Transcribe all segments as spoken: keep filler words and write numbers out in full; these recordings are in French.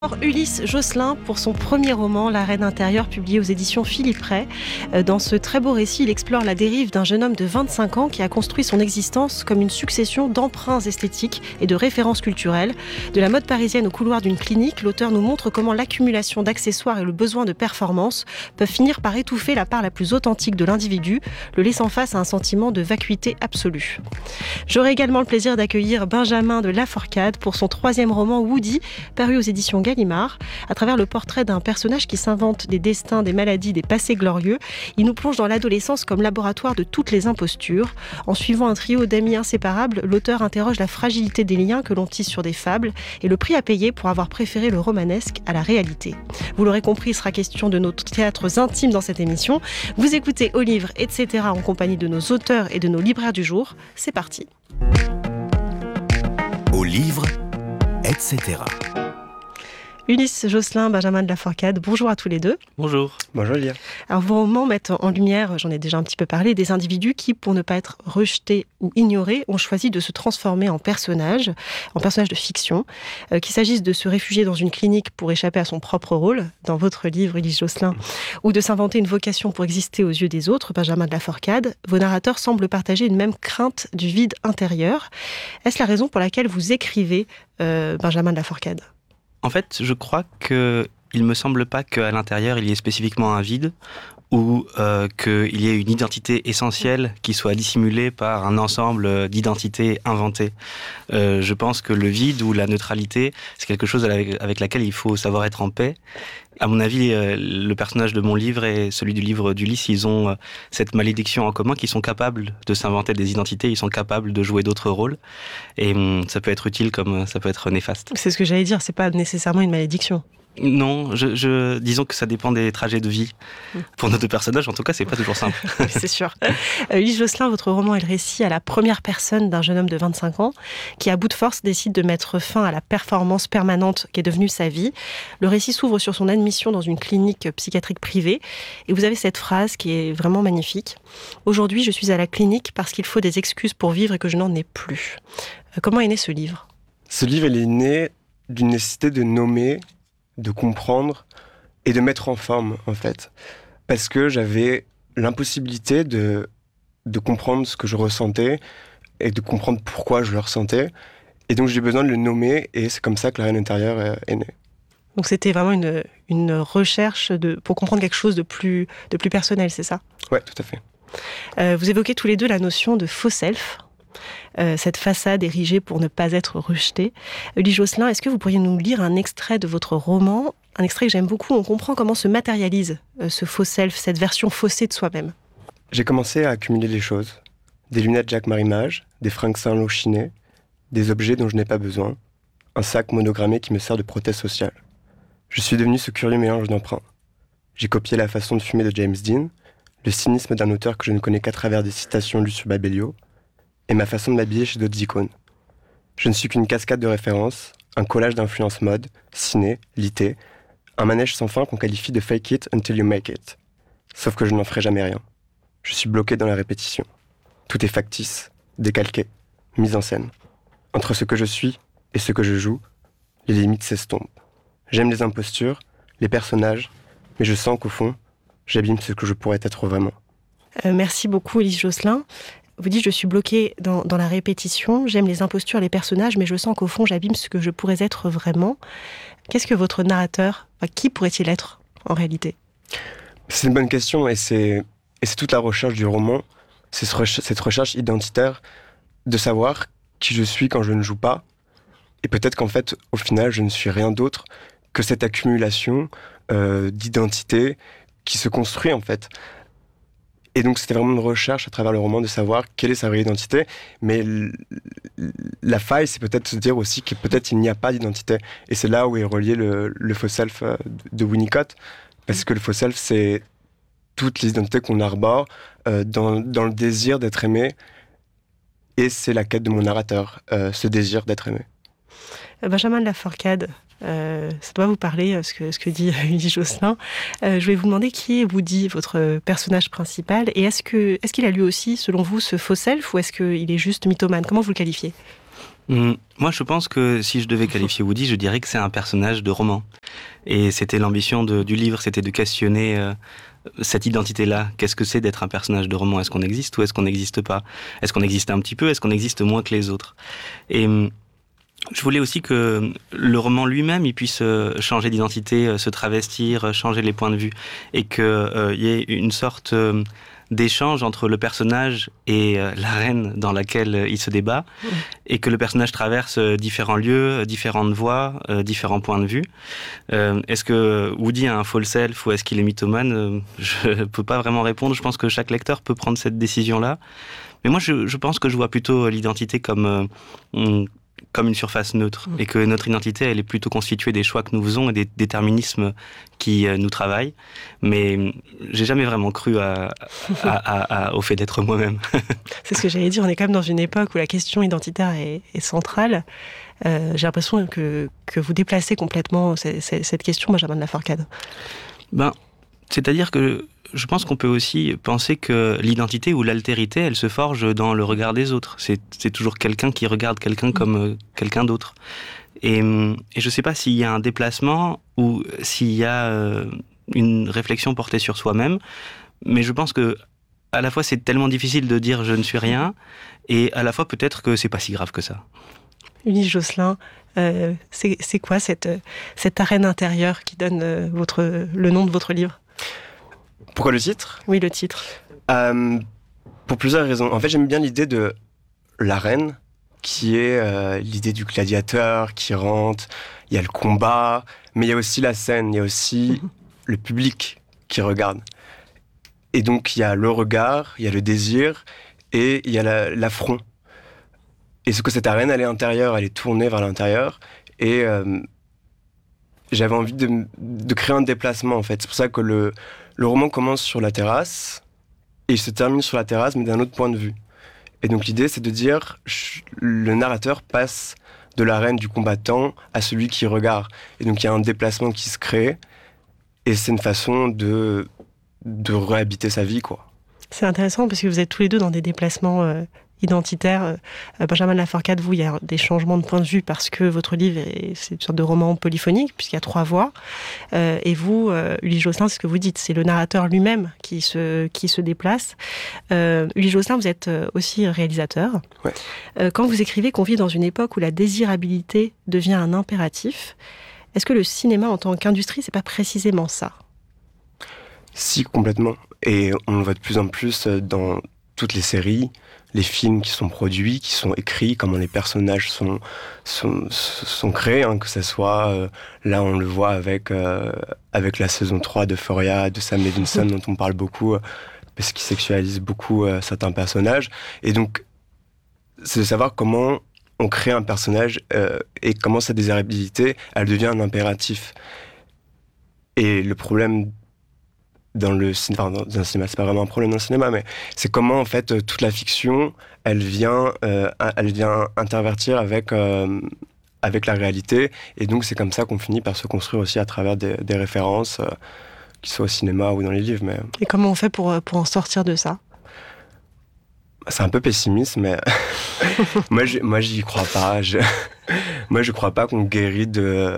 Ulysse Josselin pour son premier roman, La Reine intérieure, publié aux éditions Philippe Ray. Dans ce très beau récit, il explore la dérive d'un jeune homme de vingt-cinq ans qui a construit son existence comme une succession d'emprunts esthétiques et de références culturelles. De la mode parisienne au couloir d'une clinique, l'auteur nous montre comment l'accumulation d'accessoires et le besoin de performance peuvent finir par étouffer la part la plus authentique de l'individu, le laissant face à un sentiment de vacuité absolue. J'aurai également le plaisir d'accueillir Benjamin de Laforcade pour son troisième roman Woody, paru aux éditions Gallimard. À travers le portrait d'un personnage qui s'invente des destins, des maladies, des passés glorieux, il nous plonge dans l'adolescence comme laboratoire de toutes les impostures. En suivant un trio d'amis inséparables, l'auteur interroge la fragilité des liens que l'on tisse sur des fables et le prix à payer pour avoir préféré le romanesque à la réalité. Vous l'aurez compris, il sera question de nos théâtres intimes dans cette émission. Vous écoutez Au Livre, et cetera en compagnie de nos auteurs et de nos libraires du jour. C'est parti. Au Livre, et cetera. Ulysse Josselin, Benjamin de Laforcade, bonjour à tous les deux. Bonjour. Bonjour Elia. Alors vos romans mettent en lumière, j'en ai déjà un petit peu parlé, des individus qui, pour ne pas être rejetés ou ignorés, ont choisi de se transformer en personnages, en personnages de fiction. Euh, qu'il s'agisse de se réfugier dans une clinique pour échapper à son propre rôle, dans votre livre Ulysse Josselin, ou de s'inventer une vocation pour exister aux yeux des autres, Benjamin de Laforcade, vos narrateurs semblent partager une même crainte du vide intérieur. Est-ce la raison pour laquelle vous écrivez euh, Benjamin de Laforcade ? En fait, je crois qu'il ne me semble pas qu'à l'intérieur, il y ait spécifiquement un vide ou euh, qu'il y ait une identité essentielle qui soit dissimulée par un ensemble d'identités inventées. Euh, je pense que le vide ou la neutralité, c'est quelque chose avec, avec laquelle il faut savoir être en paix. À mon avis, euh, le personnage de mon livre et celui du livre d'Ulysse, ils ont euh, cette malédiction en commun qu'ils sont capables de s'inventer des identités, ils sont capables de jouer d'autres rôles. Et hum, ça peut être utile comme ça peut être néfaste. C'est ce que j'allais dire, c'est pas nécessairement une malédiction. Non, je, je, disons que ça dépend des trajets de vie. Pour nos deux personnages, en tout cas, c'est pas toujours simple. C'est sûr. Euh, Ulysse Josselin, votre roman est le récit à la première personne d'un jeune homme de vingt-cinq ans qui, à bout de force, décide de mettre fin à la performance permanente qui est devenue sa vie. Le récit s'ouvre sur son admission dans une clinique psychiatrique privée et vous avez cette phrase qui est vraiment magnifique. « Aujourd'hui, je suis à la clinique parce qu'il faut des excuses pour vivre et que je n'en ai plus. » euh, Comment est né ce livre ? Ce livre, il est né d'une nécessité de nommer, de comprendre et de mettre en forme, en fait. Parce que j'avais l'impossibilité de, de comprendre ce que je ressentais et de comprendre pourquoi je le ressentais. Et donc, j'ai besoin de le nommer et c'est comme ça que La Reine intérieure est, est née. Donc, c'était vraiment une, une recherche de, pour comprendre quelque chose de plus, de plus personnel, c'est ça ? Ouais, tout à fait. Euh, vous évoquez tous les deux la notion de faux self. Euh, cette façade érigée pour ne pas être rejetée. Ulysse Josselin, est-ce que vous pourriez nous lire un extrait de votre roman ? Un extrait que j'aime beaucoup, on comprend comment se matérialise euh, ce faux self, cette version faussée de soi-même. J'ai commencé à accumuler des choses. Des lunettes Jacques Marimage, des fringues Saint-Lô chinées, des objets dont je n'ai pas besoin, un sac monogrammé qui me sert de prothèse sociale. Je suis devenu ce curieux mélange d'emprunts. J'ai copié la façon de fumer de James Dean, le cynisme d'un auteur que je ne connais qu'à travers des citations lues sur Babelio, et ma façon de m'habiller chez d'autres icônes. Je ne suis qu'une cascade de références, un collage d'influences mode, ciné, litté, un manège sans fin qu'on qualifie de fake it until you make it. Sauf que je n'en ferai jamais rien. Je suis bloqué dans la répétition. Tout est factice, décalqué, mise en scène. Entre ce que je suis et ce que je joue, les limites s'estompent. J'aime les impostures, les personnages, mais je sens qu'au fond, j'abîme ce que je pourrais être vraiment. Euh, merci beaucoup Ulysse Josselin. Vous dites, je suis bloquée dans, dans la répétition, j'aime les impostures, les personnages, mais je sens qu'au fond, j'abîme ce que je pourrais être vraiment. Qu'est-ce que votre narrateur, enfin, qui pourrait-il être en réalité ? C'est une bonne question et c'est, et c'est toute la recherche du roman. C'est cette recherche identitaire de savoir qui je suis quand je ne joue pas. Et peut-être qu'en fait, au final, je ne suis rien d'autre que cette accumulation euh, d'identité qui se construit en fait. Et donc, c'était vraiment une recherche à travers le roman de savoir quelle est sa vraie identité. Mais l- la faille, c'est peut-être se dire aussi que peut-être il n'y a pas d'identité. Et c'est là où est relié le, le faux self de Winnicott. Parce que le faux self, c'est toutes les identités qu'on arbore euh, dans, dans le désir d'être aimé. Et c'est la quête de mon narrateur, euh, ce désir d'être aimé. Benjamin de Laforcade, euh, ça doit vous parler, euh, ce que, ce que dit Ulysse Josselin. Euh, je vais vous demander qui est Woody, votre personnage principal, et est-ce, que, est-ce qu'il a lui aussi, selon vous, ce faux self, ou est-ce qu'il est juste mythomane ? Comment vous le qualifiez ? Mmh. Moi, je pense que si je devais qualifier Woody, je dirais que c'est un personnage de roman. Et c'était l'ambition de, du livre, c'était de questionner euh, cette identité-là. Qu'est-ce que c'est d'être un personnage de roman ? Est-ce qu'on existe ou est-ce qu'on n'existe pas ? Est-ce qu'on existe un petit peu ? Est-ce qu'on existe moins que les autres ? Et je voulais aussi que le roman lui-même il puisse changer d'identité, se travestir, changer les points de vue, et qu'il euh, y ait une sorte euh, d'échange entre le personnage et euh, l'arène dans laquelle euh, il se débat, mmh. et que le personnage traverse euh, différents lieux, différentes voies, euh, différents points de vue. Euh, est-ce que Woody a un faux self ou est-ce qu'il est mythomane ? euh, Je ne peux pas vraiment répondre. Je pense que chaque lecteur peut prendre cette décision-là. Mais moi, je, je pense que je vois plutôt l'identité comme... Euh, comme une surface neutre, et que notre identité, elle est plutôt constituée des choix que nous faisons et des déterminismes qui euh, nous travaillent. Mais j'ai jamais vraiment cru à, à, à, à, au fait d'être moi-même. C'est ce que j'allais dire, on est quand même dans une époque où la question identitaire est, est centrale. Euh, j'ai l'impression que, que vous déplacez complètement cette, cette question, Benjamin de la Forcade. Ben, c'est-à-dire que je pense qu'on peut aussi penser que l'identité ou l'altérité, elle se forge dans le regard des autres. C'est, c'est toujours quelqu'un qui regarde quelqu'un comme euh, quelqu'un d'autre. Et, et je ne sais pas s'il y a un déplacement ou s'il y a euh, une réflexion portée sur soi-même, mais je pense que à la fois c'est tellement difficile de dire je ne suis rien, et à la fois peut-être que c'est pas si grave que ça. Ulysse Josselin, euh, c'est, c'est quoi cette, cette arène intérieure qui donne euh, votre, le nom de votre livre ? Pourquoi le titre ? Oui, le titre. Euh, pour plusieurs raisons. En fait, j'aime bien l'idée de l'arène, qui est euh, l'idée du gladiateur qui rentre. Il y a le combat, mais il y a aussi la scène, il y a aussi mmh. le public qui regarde. Et donc, il y a le regard, il y a le désir, et il y a la, l'affront. Et ce que cette arène, elle est intérieure, elle est tournée vers l'intérieur. Et euh, j'avais envie de, de créer un déplacement, en fait. C'est pour ça que le... Le roman commence sur la terrasse et il se termine sur la terrasse, mais d'un autre point de vue. Et donc l'idée, c'est de dire, le narrateur passe de l'arène du combattant à celui qui regarde. Et donc il y a un déplacement qui se crée, et c'est une façon de, de réhabiter sa vie, quoi. C'est intéressant parce que vous êtes tous les deux dans des déplacements euh, identitaires. Euh, Benjamin de la Forcade, vous, il y a des changements de point de vue parce que votre livre, est, c'est une sorte de roman polyphonique, puisqu'il y a trois voix. Euh, et vous, euh, Ulysse Josselin, c'est ce que vous dites, c'est le narrateur lui-même qui se, qui se déplace. Euh, Ulysse Josselin, vous êtes aussi réalisateur. Ouais. Euh, quand vous écrivez qu'on vit dans une époque où la désirabilité devient un impératif, est-ce que le cinéma en tant qu'industrie, c'est pas précisément ça ? Si, complètement. Et on le voit de plus en plus dans toutes les séries, les films qui sont produits, qui sont écrits, comment les personnages sont, sont, sont créés, hein, que ce soit, euh, là on le voit avec, euh, avec la saison trois de Euphoria, de Sam Levinson, dont on parle beaucoup, euh, parce qu'il sexualise beaucoup euh, certains personnages. Et donc, c'est de savoir comment on crée un personnage euh, et comment sa désirabilité, elle devient un impératif. Et le problème dans le cinéma, enfin, dans un cinéma, c'est pas vraiment un problème dans le cinéma, mais c'est comment en fait toute la fiction, elle vient, euh, elle vient intervertir avec euh, avec la réalité, et donc c'est comme ça qu'on finit par se construire aussi à travers des, des références, euh, qui soient au cinéma ou dans les livres. Mais et comment on fait pour pour en sortir de ça ? C'est un peu pessimiste, mais moi, je, moi j'y crois pas. Je... moi je crois pas qu'on guérit de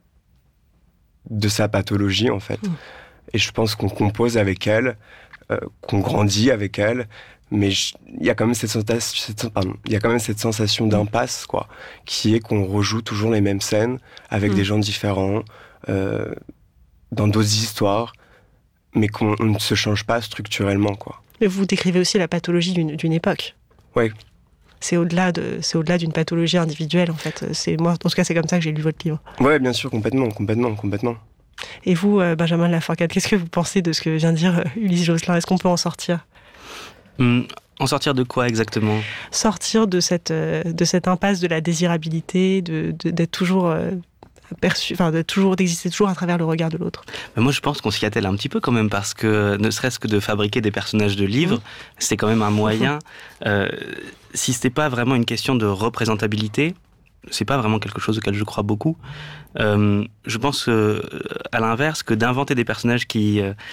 de sa pathologie en fait. Mmh. Et je pense qu'on compose avec elle, euh, qu'on grandit avec elle, mais il y a quand même cette sensation, cette, pardon, il y a quand même cette sensation d'impasse, quoi, qui est qu'on rejoue toujours les mêmes scènes avec mmh. des gens différents, euh, dans d'autres histoires, mais qu'on on ne se change pas structurellement, quoi. Mais vous décrivez aussi la pathologie d'une, d'une époque. Oui. C'est au-delà de, c'est au-delà d'une pathologie individuelle, en fait. C'est moi, en tout cas, c'est comme ça que j'ai lu votre livre. Oui, bien sûr, complètement, complètement, complètement. Et vous, euh, Benjamin de la Forcade, qu'est-ce que vous pensez de ce que vient de dire euh, Ulysse Josselin ? Est-ce qu'on peut en sortir ? mmh, En sortir de quoi exactement ? Sortir de cette, euh, de cette impasse de la désirabilité, de, de, d'être toujours euh, perçu, enfin, de toujours, d'exister toujours à travers le regard de l'autre. Mais moi, je pense qu'on s'y attelle un petit peu quand même, parce que ne serait-ce que de fabriquer des personnages de livres, mmh. c'est quand même un moyen. Euh, si ce n'est pas vraiment une question de représentabilité, c'est pas vraiment quelque chose auquel je crois beaucoup. Euh, je pense, euh, à l'inverse, que d'inventer des personnages qui, euh,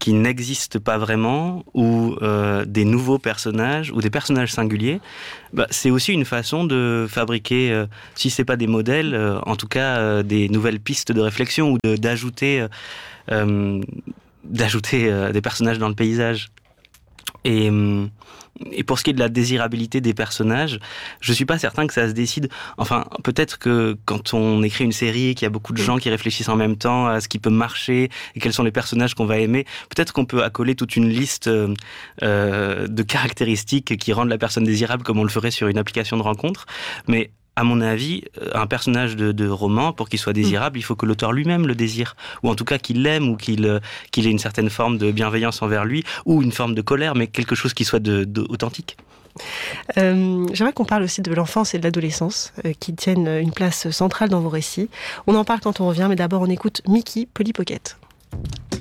qui n'existent pas vraiment, ou euh, des nouveaux personnages, ou des personnages singuliers, bah, c'est aussi une façon de fabriquer, euh, si c'est pas des modèles, euh, en tout cas euh, des nouvelles pistes de réflexion, ou de, d'ajouter, euh, euh, d'ajouter euh, des personnages dans le paysage. Et, et pour ce qui est de la désirabilité des personnages, je suis pas certain que ça se décide. Enfin, peut-être que quand on écrit une série et qu'il y a beaucoup de gens qui réfléchissent en même temps à ce qui peut marcher et quels sont les personnages qu'on va aimer, peut-être qu'on peut accoler toute une liste euh, de caractéristiques qui rendent la personne désirable comme on le ferait sur une application de rencontre. Mais à mon avis, un personnage de, de roman, pour qu'il soit désirable, il faut que l'auteur lui-même le désire, ou en tout cas qu'il l'aime, ou qu'il, qu'il ait une certaine forme de bienveillance envers lui, ou une forme de colère, mais quelque chose qui soit de, de, authentique. Euh, j'aimerais qu'on parle aussi de l'enfance et de l'adolescence, euh, qui tiennent une place centrale dans vos récits. On en parle quand on revient, mais d'abord on écoute Mickey, Polly Pocket.